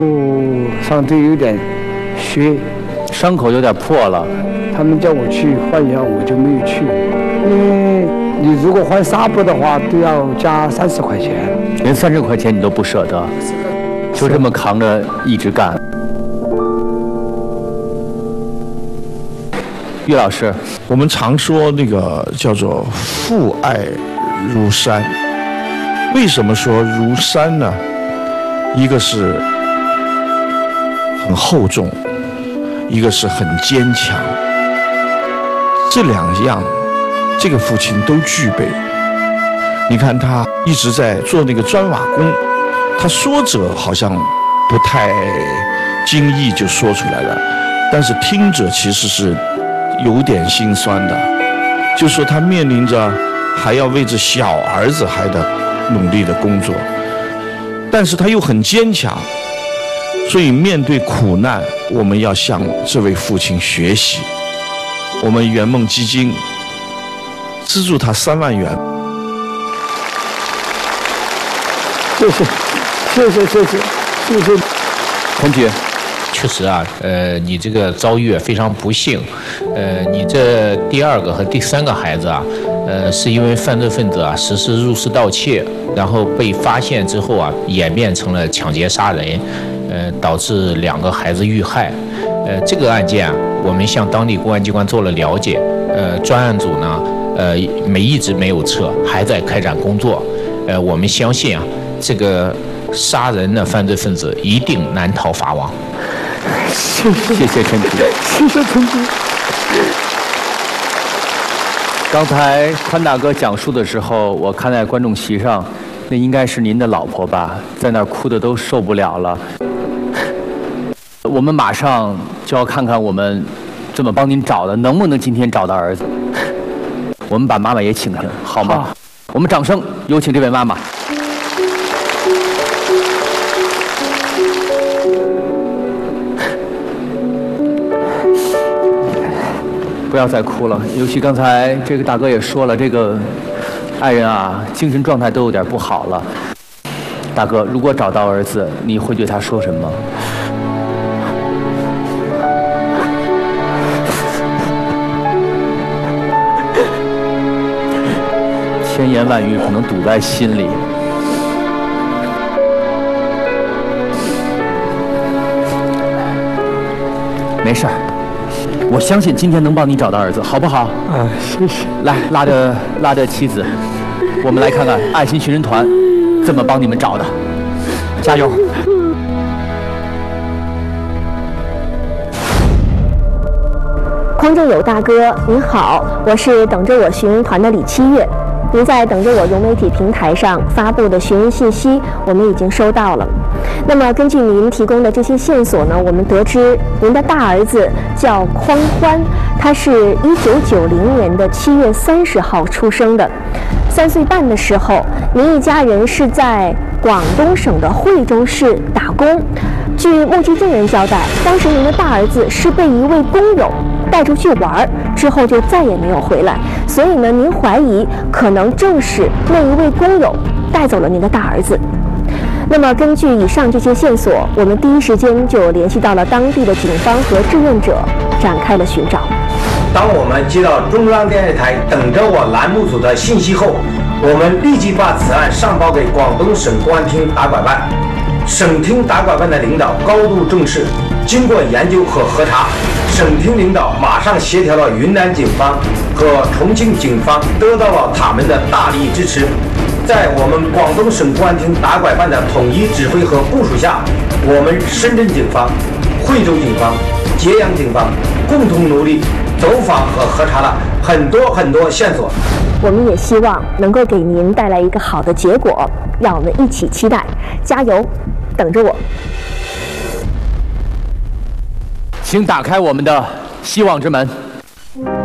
上都有点血， 伤口有点破了。 他们叫我去换药，我就没有去，因为你如果换纱布的话，都要加30块钱， 连30块钱你都不舍得，就这么扛着一直干。岳老师， 我们常说那个叫做父爱如山，为什么说如山呢？一个是很厚重，一个是很坚强，这2样，这个父亲都具备。你看他一直在做那个砖瓦工，他说者好像不太经意就说出来了，但是听者其实是有点心酸的，就说他面临着还要为着小儿子还得努力的工作，但是他又很坚强，所以面对苦难，我们要向这位父亲学习。我们圆梦基金资助他3万元。 谢谢。 陈局， 确实啊，你这个遭遇非常不幸，你这第2个和第3个孩子啊，是因为犯罪分子啊实施入室盗窃，然后被发现之后啊，演变成了抢劫杀人，导致2个孩子遇害。这个案件啊，我们向当地公安机关做了了解，专案组呢，一直没有撤，还在开展工作。我们相信啊，这个杀人的犯罪分子一定难逃法网。 谢谢陈局。 谢谢陈局。 刚才宽大哥讲述的时候，我看在观众席上，那应该是您的老婆吧，在那儿哭的都受不了了。我们马上就要看看我们怎么帮您找的，能不能今天找到儿子。我们把妈妈也请上，好吗？好，我们掌声有请这位妈妈。不要再哭了，尤其刚才这个大哥也说了，这个爱人啊，精神状态都有点不好了。大哥，如果找到儿子，你会对他说什么？千言万语可能堵在心里。没事儿，我相信今天能帮你找到儿子，好不好？ 啊，谢谢。 来，拉着妻子，我们来看看爱心寻人团怎么帮你们找的，加油！ 匡正友大哥，您好，我是等着我寻人团的李七月。您在等着我融媒体平台上发布的寻人信息，我们已经收到了。那么根据您提供的这些线索呢，我们得知您的大儿子叫匡欢，他是1990年的7月30号出生的。3岁半的时候，您一家人是在广东省的惠州市打工。据目击证人交代，当时您的大儿子是被一位工友带出去玩，之后就再也没有回来，所以呢，您怀疑可能正是那一位工友带走了您的大儿子。那么根据以上这些线索，我们第一时间就联系到了当地的警方和志愿者，展开了寻找。 当我们接到中央电视台等着我栏目组的信息后，我们立即把此案上报给广东省公安厅打拐办。省厅打拐办的领导高度重视，经过研究和核查，省厅领导马上协调了云南警方和重庆警方，得到了他们的大力支持。在我们广东省公安厅打拐办的统一指挥和部署下，我们深圳警方、惠州警方、揭阳警方共同努力，走访和核查了很多线索。 我们也希望能够给您带来一个好的结果，让我们一起期待，加油，等着我。 请打开我们的希望之门。